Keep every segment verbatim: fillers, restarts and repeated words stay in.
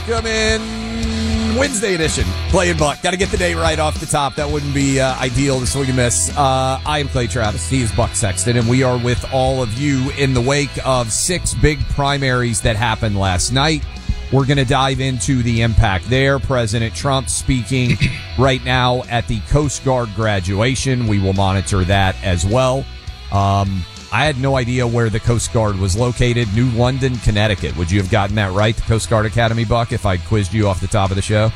welcome in Wednesday edition. Clay and Buck. Got to get the day right off the top. That wouldn't be uh, ideal to swing and miss. Uh, I am Clay Travis. He is Buck Sexton, and we are with all of you in the wake of six big primaries that happened last night. We're going to dive into the impact there. President Trump speaking right now at the Coast Guard graduation. We will monitor that as well. Um, I had no idea where the Coast Guard was located. New London, Connecticut. Would you have gotten that right, the Coast Guard Academy, Buck, if I'd quizzed you off the top of the show?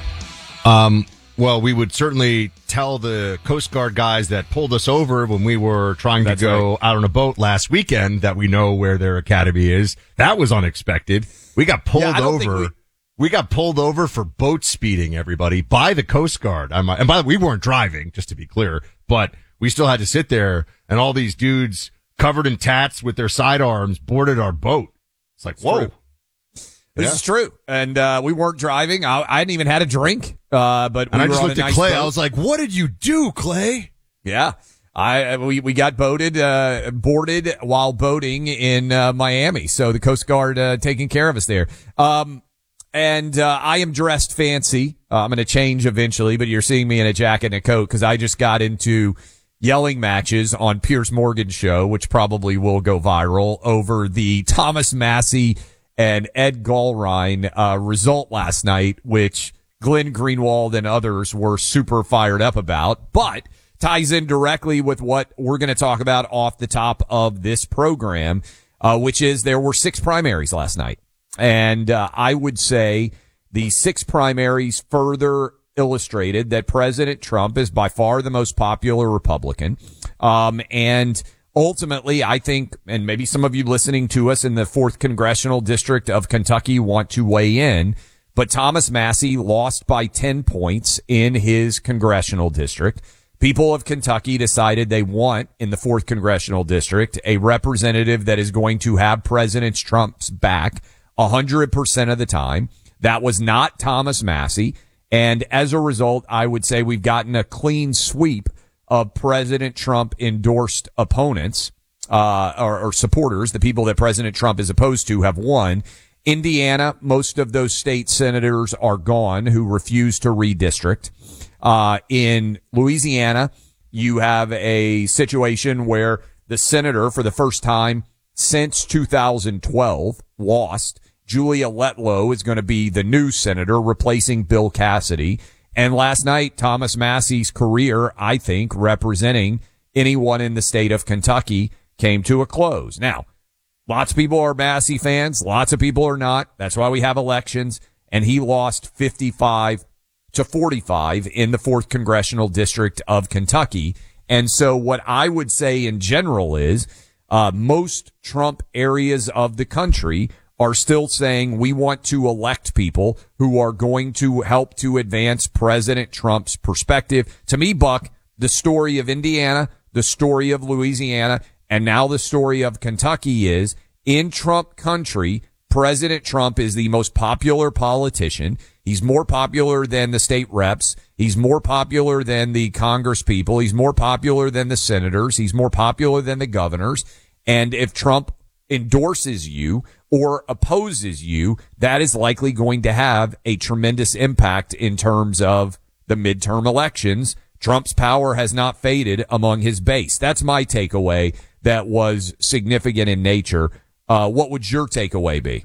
Um, well, we would certainly tell the Coast Guard guys that pulled us over when we were trying to That's go right. out on a boat last weekend that we know where their academy is. That was unexpected. We got pulled Yeah, I don't think over. we- We got pulled over for boat speeding, everybody, by the Coast Guard. I'm, and by the way, we weren't driving, just to be clear, but we still had to sit there, and all these dudes covered in tats with their sidearms boarded our boat. It's like, It's whoa. true. This Yeah. is true. And uh, we weren't driving. I, I hadn't even had a drink. Uh, but we And I were just on looked a at nice Clay. boat. I was like, what did you do, Clay? Yeah. I we we got boated, uh, boarded while boating in uh, Miami. So the Coast Guard uh, taking care of us there. Um, and uh, I am dressed fancy. Uh, I'm going to change eventually, but you're seeing me in a jacket and a coat because I just got into yelling matches on Piers Morgan's show, which probably will go viral, over the Thomas Massey and Ed Gallrein uh, result last night, which Glenn Greenwald and others were super fired up about, but ties in directly with what we're going to talk about off the top of this program, uh, which is there were six primaries last night. And uh, I would say the six primaries further illustrated that President Trump is by far the most popular Republican. Um, and ultimately, I think, and maybe some of you listening to us in the fourth Congressional District of Kentucky want to weigh in, but Thomas Massey lost by ten points in his congressional district. People of Kentucky decided they want, in the fourth Congressional District, a representative that is going to have President Trump's back one hundred percent of the time. That was not Thomas Massey. And as a result, I would say we've gotten a clean sweep of President Trump endorsed opponents, uh, or, or supporters. The people that President Trump is opposed to have won. Indiana, most of those state senators are gone who refuse to redistrict. Uh, in Louisiana, you have a situation where the senator, for the first time since two thousand twelve, lost. Julia Letlow is going to be the new senator replacing Bill Cassidy. And last night, Thomas Massey's career, I think, representing anyone in the state of Kentucky, came to a close. Now, lots of people are Massey fans. Lots of people are not. That's why we have elections. And he lost fifty-five to forty-five in the fourth Congressional District of Kentucky. And so what I would say in general is, uh, most Trump areas of the country are still saying we want to elect people who are going to help to advance President Trump's perspective. To me, Buck, the story of Indiana, the story of Louisiana, and now the story of Kentucky is, in Trump country, President Trump is the most popular politician. He's more popular than the state reps. He's more popular than the Congress people. He's more popular than the senators. He's more popular than the governors. And if Trump endorses you or opposes you, that is likely going to have a tremendous impact in terms of the midterm elections. Trump's power has not faded among his base. That's my takeaway that was significant in nature. Uh, what would your takeaway be?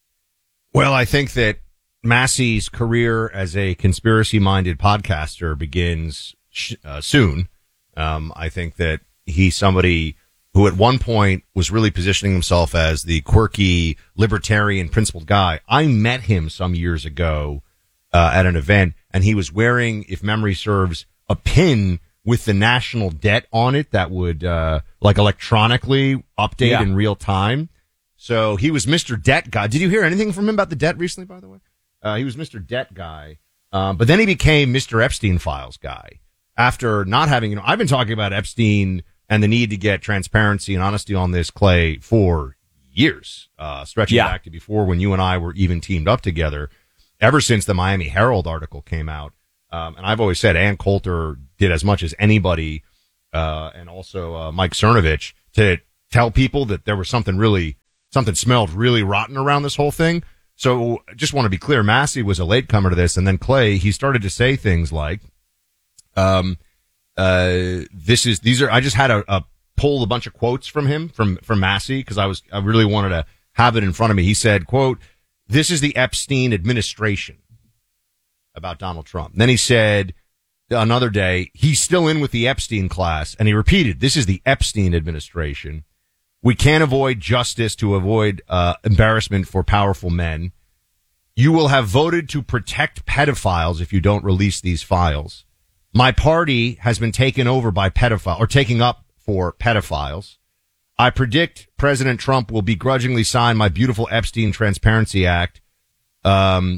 Well, I think that Massey's career as a conspiracy-minded podcaster begins sh- uh, soon. Um, I think that he's somebody who at one point was really positioning himself as the quirky, libertarian, principled guy. I met him some years ago uh, at an event, and he was wearing, if memory serves, a pin with the national debt on it that would, uh, like electronically update Yeah. in real time. So he was Mister Debt Guy. Did you hear anything from him about the debt recently, by the way? Uh, he was Mister Debt Guy. Um, but then he became Mister Epstein Files Guy after not having, you know, I've been talking about Epstein and the need to get transparency and honesty on this, Clay, for years, uh, stretching Yeah. back to before when you and I were even teamed up together, ever since the Miami Herald article came out. Um, and I've always said Ann Coulter did as much as anybody, uh, and also, uh, Mike Cernovich to tell people that there was something really, something smelled really rotten around this whole thing. So just want to be clear, Massey was a latecomer to this, and then Clay, he started to say things like, um, uh, this is, these are, I just had a, a pulled a bunch of quotes from him, from, from Massey, because I was, I really wanted to have it in front of me. He said, quote, "This is the Epstein administration," about Donald Trump. Then he said, another day, he's still in with the Epstein class, and he repeated, "This is the Epstein administration. We can't avoid justice to avoid uh, embarrassment for powerful men. You will have voted to protect pedophiles if you don't release these files. My party has been taken over by pedophiles, or taking up for pedophiles. I predict President Trump will begrudgingly sign my beautiful Epstein Transparency Act, um,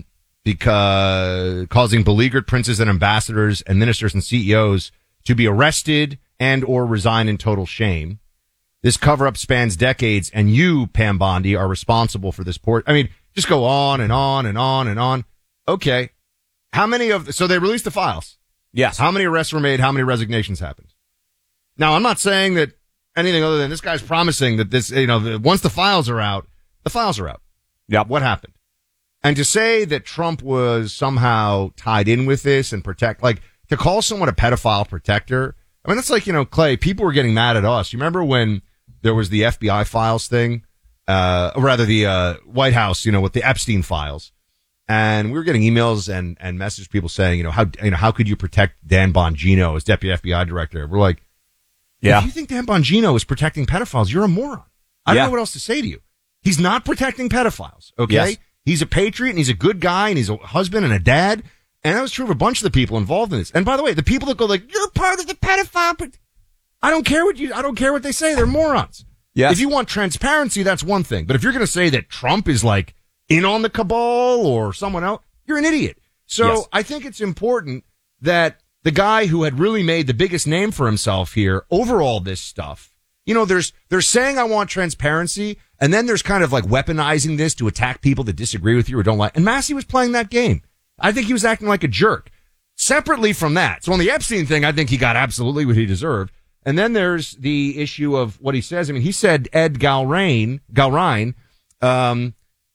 because causing beleaguered princes and ambassadors and ministers and C E Os to be arrested and or resign in total shame. This cover-up spans decades, and you, Pam Bondi, are responsible for this port." I mean, just go on and on and on and on. Okay. How many of, so they released the files. Yes. How many arrests were made? How many resignations happened? Now, I'm not saying that anything other than this guy's promising that this, you know, once the files are out, the files are out. Yep. What happened? And to say that Trump was somehow tied in with this and protect, like, to call someone a pedophile protector, I mean, that's like, you know, Clay, people were getting mad at us. You remember when there was the F B I files thing, uh, or rather the, uh, White House, you know, with the Epstein files. And we were getting emails and, and messages, people saying, you know, how, you know, how could you protect Dan Bongino as deputy F B I director? We're like, yeah. If you think Dan Bongino is protecting pedophiles, you're a moron. I don't yeah. know what else to say to you. He's not protecting pedophiles. Okay. Yes. He's a patriot and he's a good guy and he's a husband and a dad. And that was true of a bunch of the people involved in this. And by the way, the people that go like, "You're part of the pedophile," but I don't care what you, I don't care what they say. They're morons. Yes. If you want transparency, that's one thing. But if you're going to say that Trump is like in on the cabal or someone else, you're an idiot. So yes. I think it's important that the guy who had really made the biggest name for himself here over all this stuff, you know, there's, they're saying I want transparency, and then there's kind of like weaponizing this to attack people that disagree with you or don't like. And Massey was playing that game. I think he was acting like a jerk. Separately from that, so on the Epstein thing, I think he got absolutely what he deserved. And then there's the issue of what he says. I mean, he said Ed Galrain, Galrain, um,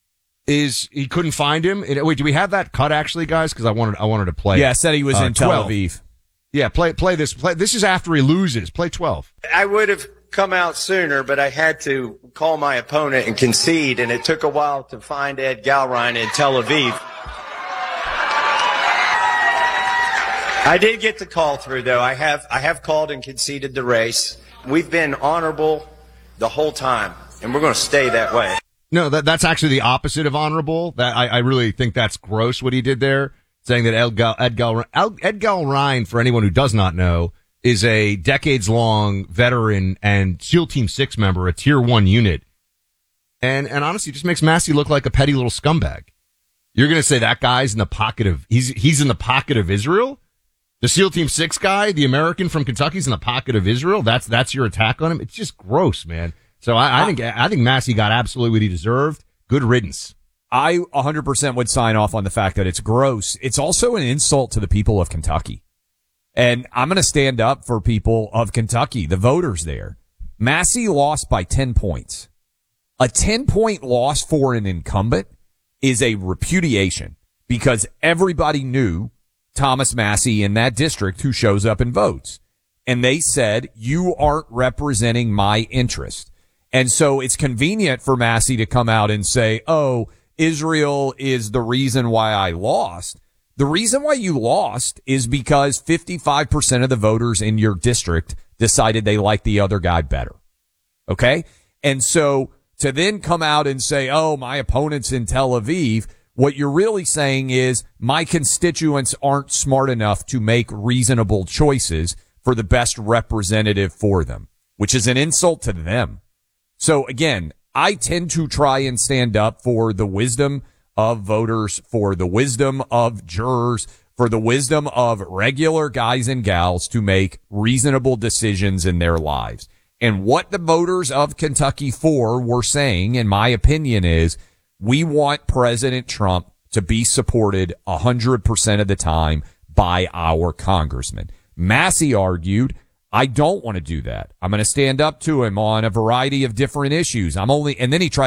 is, he couldn't find him. Wait, do we have that cut actually, guys? Because I wanted, I wanted to play. Yeah, said he was uh, in Tel Aviv. Yeah, play, play this. Play, this is after he loses. Play twelve. I would have come out sooner, but I had to call my opponent and concede, and it took a while to find Ed Galrain in Tel Aviv. I did get the call through, though. I have I have called and conceded the race. We've been honorable the whole time, and we're going to stay that way. No, that that's actually the opposite of honorable. That I, I really think that's gross what he did there, saying that Ed, Gal, Ed, Gal, Ed Galrain, for anyone who does not know, is a decades-long veteran and SEAL Team six member, a Tier one unit. And and honestly, just makes Massey look like a petty little scumbag. You're going to say that guy's in the pocket of, he's he's in the pocket of Israel? The SEAL Team six guy, the American from Kentucky's in the pocket of Israel. That's, that's your attack on him. It's just gross, man. So I, I think, I think Massey got absolutely what he deserved. Good riddance. I one hundred percent would sign off on the fact that it's gross. It's also an insult to the people of Kentucky. And I'm going to stand up for people of Kentucky, the voters there. Massey lost by ten points. A ten point loss for an incumbent is a repudiation because everybody knew Thomas Massey in that district who shows up and votes. And they said, you aren't representing my interest. And so it's convenient for Massey to come out and say, oh, Israel is the reason why I lost. The reason why you lost is because fifty-five percent of the voters in your district decided they liked the other guy better. Okay? And so to then come out and say, oh, my opponent's in Tel Aviv, what you're really saying is my constituents aren't smart enough to make reasonable choices for the best representative for them, which is an insult to them. So again, I tend to try and stand up for the wisdom of voters, for the wisdom of jurors, for the wisdom of regular guys and gals to make reasonable decisions in their lives. And what the voters of Kentucky for were saying, in my opinion, is we want President Trump to be supported one hundred percent of the time by our congressman. Massey argued, I don't want to do that. I'm going to stand up to him on a variety of different issues. I'm only, and then he tried